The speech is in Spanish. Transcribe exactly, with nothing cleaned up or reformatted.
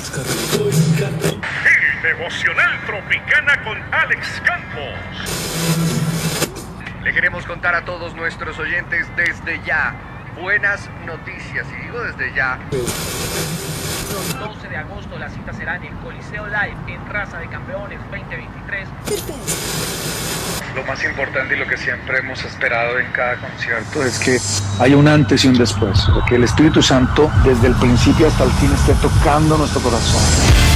El devocional Tropicana con Alex Campos. Le queremos contar a todos nuestros oyentes desde ya buenas noticias, y digo desde ya. doce de agosto la cita será en el Coliseo Live en Raza de Campeones veinte veintitrés. Lo más importante y lo que siempre hemos esperado en cada concierto es que haya un antes y un después, que el Espíritu Santo desde el principio hasta el fin esté tocando nuestro corazón.